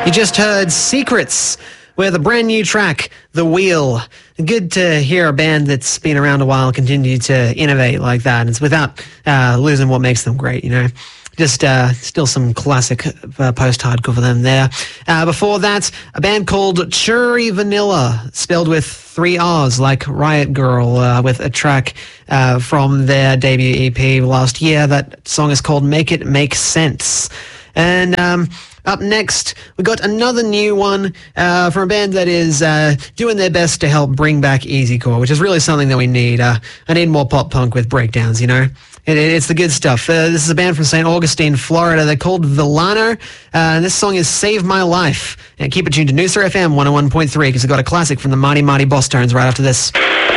You just heard Secrets with a brand new track, The Wheel. Good to hear a band that's been around a while continue to innovate like that. And it's without losing what makes them great, you know. Just still some classic post-hardcore for them there. Before that, a band called Churi Vanilla, spelled with 3 R's, like Riot Girl, with a track from their debut EP last year. That song is called Make It Make Sense. And up next, we got another new one from a band that is doing their best to help bring back easycore, which is really something that we need. I need more pop punk with breakdowns, you know. It's the good stuff. This is a band from St. Augustine, Florida. They're called Villano, and this song is Save My Life. And keep it tuned to Noosa FM 101.3 because we've got a classic from the Mighty Mighty Boss Tones right after this.